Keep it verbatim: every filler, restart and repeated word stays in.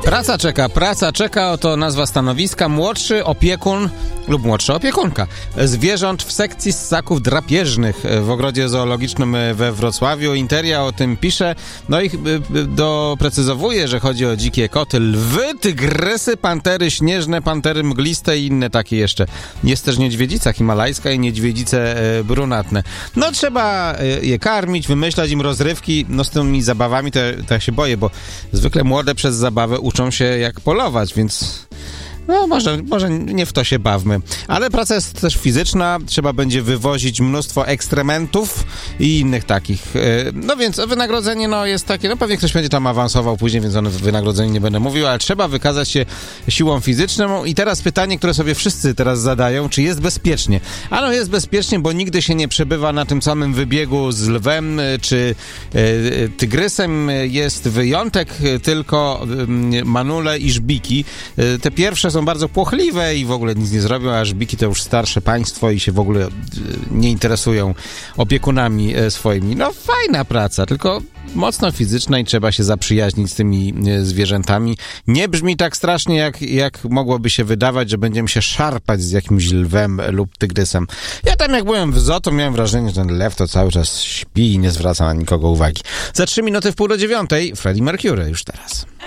Praca czeka, praca czeka, oto nazwa stanowiska. Młodszy opiekun lub młodsza opiekunka zwierząt w sekcji ssaków drapieżnych w ogrodzie zoologicznym we Wrocławiu. Interia o tym pisze, no i doprecyzowuje, że chodzi o dzikie koty, lwy, tygrysy, pantery śnieżne, pantery mgliste i inne takie jeszcze. Jest też niedźwiedzica himalajska i niedźwiedzice brunatne. No trzeba je karmić, wymyślać im rozrywki, no z tymi zabawami to, to ja się boję, bo zwykle młode przez zabawę uczą się jak polować, więc no może, może nie w to się bawmy. Ale praca jest też fizyczna, trzeba będzie wywozić mnóstwo ekstrementów i innych takich. No więc wynagrodzenie no jest takie, no pewnie ktoś będzie tam awansował później, więc o wynagrodzeniu nie będę mówił, ale trzeba wykazać się siłą fizyczną. I teraz pytanie, które sobie wszyscy teraz zadają, czy jest bezpiecznie? Ano jest bezpiecznie, bo nigdy się nie przebywa na tym samym wybiegu z lwem czy y, tygrysem. Jest wyjątek, tylko y, manule i żbiki. Y, te pierwsze są bardzo płochliwe i w ogóle nic nie zrobią, a żbiki to już starsze państwo i się w ogóle nie interesują opiekunami swoimi. No fajna praca, tylko mocno fizyczna i trzeba się zaprzyjaźnić z tymi zwierzętami. Nie brzmi tak strasznie, jak, jak mogłoby się wydawać, że będziemy się szarpać z jakimś lwem lub tygrysem. Ja tam jak byłem w zoo, to miałem wrażenie, że ten lew to cały czas śpi i nie zwraca na nikogo uwagi. Za trzy minuty w pół do dziewiątej Freddie Mercury już teraz.